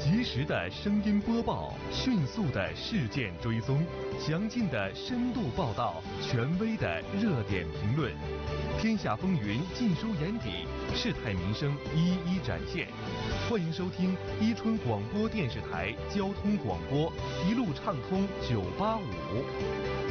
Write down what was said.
及时的声音播报，迅速的事件追踪，详尽的深度报道，权威的热点评论，天下风云尽收眼底，事态民生一一展现。欢迎收听伊春广播电视台交通广播，一路畅通985。